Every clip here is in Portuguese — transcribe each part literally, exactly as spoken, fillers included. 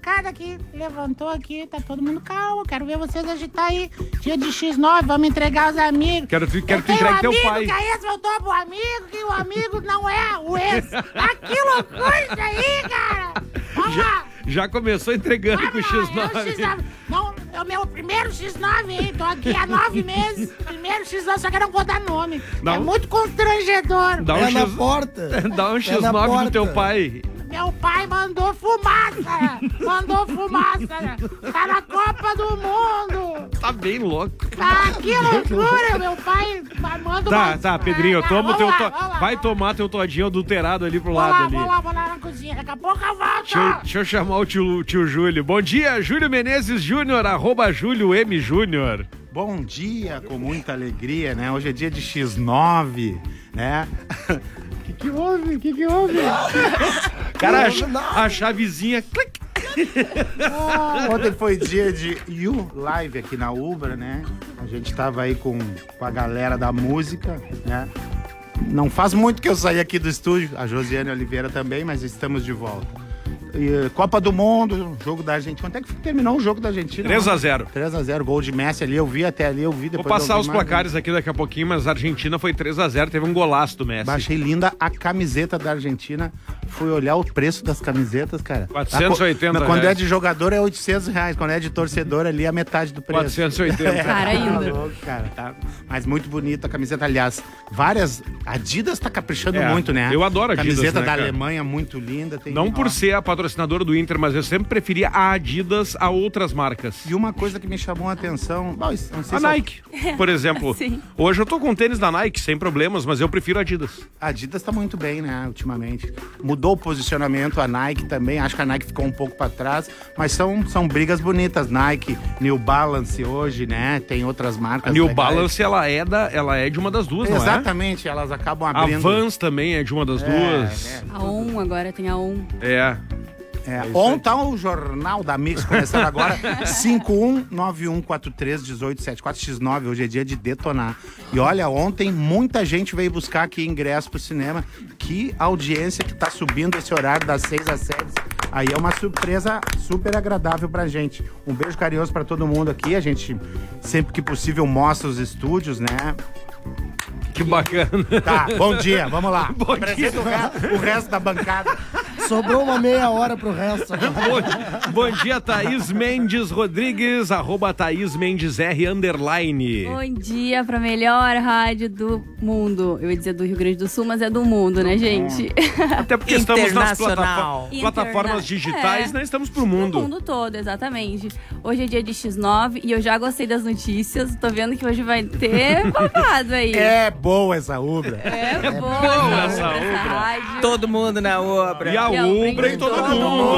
bancada aqui levantou aqui, tá todo mundo calmo. Quero ver vocês agitar aí. Dia de xis nove, vamos entregar os amigos. Quero, quero que entregue teu pai. Que a ex voltou pro amigo, que o amigo não é o ex. Ah, que loucura isso aí, cara. Vamos já, lá. Já começou entregando vamos com o xis nove. É o X nove. Não, é o meu primeiro xis nove, hein? Tô aqui há nove meses. Primeiro xis nove, só que eu não vou dar nome. Não. É muito constrangedor. Dá um é X... na porta. Dá um xis nove do teu pai. Meu pai mandou fumaça! Mandou fumaça! Tá na Copa do Mundo! Tá bem louco. Tá, que loucura! Meu pai manda Tá, uma... tá, Pedrinho, ah, toma teu lá, to... lá, vai lá. tomar teu todinho adulterado ali pro vou lado lá, ali. Vou lá, vou lá na cozinha, daqui a pouco eu volto! Deixa eu, deixa eu chamar o tio, tio Júlio. Bom dia, Júlio Menezes Júnior, arroba Júlio M. Júnior. Bom dia, com muita alegria, né? Hoje é dia de xis nove, né? O que que houve? O que que houve? Cara, a, a chavezinha... Clic. Ah, ontem foi dia de You Live aqui na Ubra, né? A gente tava aí com, com a galera da música, né? Não faz muito que eu saí aqui do estúdio, a Josiane Oliveira também, mas estamos de volta. E, Copa do Mundo, jogo da Argentina. Quanto é que terminou o jogo da Argentina? três a zero. três a zero, gol de Messi ali, eu vi até ali, eu vi depois. Vou passar os mais, placares né? aqui daqui a pouquinho, mas a Argentina foi três a zero, teve um golaço do Messi. Achei linda a camiseta da Argentina. Fui olhar o preço das camisetas, cara. quatrocentos e oitenta Quando reais. é de jogador é oitocentos reais, quando é de torcedor ali é a metade do preço. quatrocentos e oitenta. Cara, ainda. Tá louco, cara, tá. Mas muito bonita a camiseta, aliás, várias... Adidas tá caprichando É, muito, né? eu adoro Adidas, Camiseta né, da cara? Alemanha, muito linda. Tem, Não ó. por ser a patrocinadora do Inter, mas eu sempre preferia a Adidas a outras marcas. E uma coisa que me chamou a atenção... Bom, não sei A se Nike, por exemplo. Sim. Hoje eu tô com tênis da Nike, sem problemas, mas eu prefiro a Adidas. A Adidas tá muito bem, né, ultimamente. Mudou o posicionamento, a Nike também. Acho que a Nike ficou um pouco pra trás, mas são, são brigas bonitas. Nike, New Balance hoje, né? Tem outras marcas. A New legais. Balance, ela é, da, ela é de uma das duas, não é? Exatamente, elas acabam A abrindo. Vans também é de uma das É, duas. é. A ON, agora tem a ON. É. É, ontem o Jornal da Mix começando agora, cinco um nove um quatro três um oito sete quatro xis nove, hoje é dia de detonar. E olha, ontem muita gente veio buscar aqui ingresso pro cinema. Que audiência que tá subindo esse horário das seis às sete. Aí é uma surpresa super agradável pra gente. Um beijo carinhoso pra todo mundo aqui. A gente, sempre que possível, mostra os estúdios, né? Que bacana. Tá, bom dia, vamos lá. Bom Apresenta o, re- o resto da bancada. Sobrou uma meia hora pro resto. Bom, bom dia, Thaís Mendes Rodrigues, arroba Thaís Mendes R, underline. Bom dia pra melhor rádio do mundo. Eu ia dizer do Rio Grande do Sul, mas é do mundo, né, gente? Até porque estamos nas Internacional. plataformas, plataformas digitais, É. né? Estamos pro O mundo. mundo todo, exatamente. Hoje é dia de xis nove e eu já gostei das notícias. Tô vendo que hoje vai ter babado aí. É boa essa Ubra. É, boa, boa essa, essa essa Ubra. rádio. Todo mundo na obra. E a E ao Ubra e todo, todo mundo.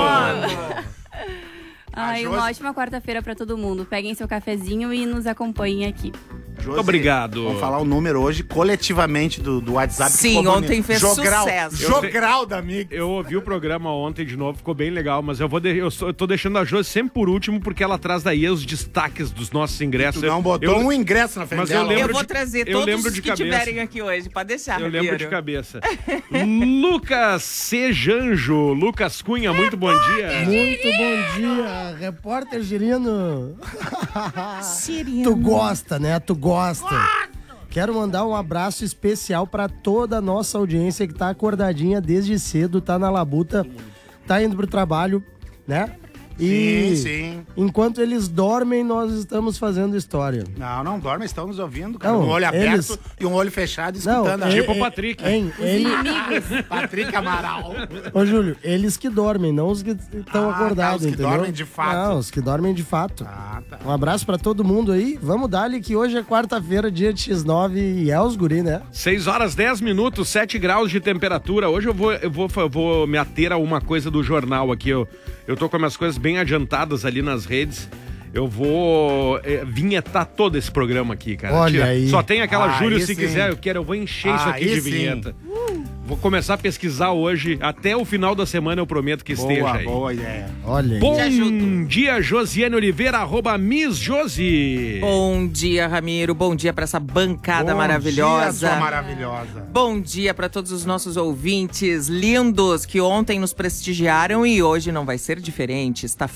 Ai, A uma Josi- ótima quarta-feira pra todo mundo. Peguem seu cafezinho e nos acompanhem aqui. Josi, Obrigado. Vamos falar o número hoje, coletivamente, do, do WhatsApp. que Sim, ficou ontem bonito. fez Jogral, sucesso. Jogral da Mix. Eu ouvi o programa ontem de novo, ficou bem legal, mas eu vou de- eu, sou- eu tô deixando a Josi sempre por último, porque ela traz daí os destaques dos nossos ingressos. Tu não botou eu, um ingresso na frente Mas eu dela. lembro Eu vou de- trazer eu todos lembro os de que cabeça. tiverem aqui hoje, pode deixar, Eu lembro de Ramiro. cabeça. Lucas Sejanjo, Lucas Cunha, muito bom dia. Muito bom dia, repórter Girino. Tu gosta, né? Tu gosta. Quero mandar um abraço especial pra toda a nossa audiência que tá acordadinha desde cedo, tá na labuta, tá indo pro trabalho, né? E Sim, sim. enquanto eles dormem, nós estamos fazendo história. Não, não dorme, estamos ouvindo, cara. Não, um olho aberto eles- e um olho fechado Não, escutando. a- é- Tipo o é- Patrick. Hein, ele... Patrick Amaral. Ô, Júlio, eles que dormem, não os que estão Ah, tá, acordados, os que entendeu? dormem de fato. Não, os que dormem de fato. Ah, tá. Um abraço pra todo mundo aí. Vamos dar-lhe que hoje é quarta-feira, dia de xis nove e é os guri, né? seis horas, dez minutos, sete graus de temperatura. Hoje eu vou, eu vou, eu vou me ater a uma coisa do jornal aqui. Eu, eu tô com as minhas coisas bem adiantadas ali nas redes. Eu vou é, vinhetar todo esse programa aqui, cara. Olha Tira- aí. Só tem aquela, Aí Júlio, se sim. quiser, eu quero, eu vou encher isso aqui Aí de sim. vinheta. Vou começar a pesquisar hoje. Até o final da semana eu prometo que esteja Boa, aí. boa ideia. Olha aí. Bom Te ajudo. dia, Josiane Oliveira, arroba Miss Josi. Bom dia, Ramiro. Bom dia pra essa bancada Bom maravilhosa. dia, sua maravilhosa. Bom dia pra todos os nossos ouvintes lindos que ontem nos prestigiaram e hoje não vai ser diferente. Está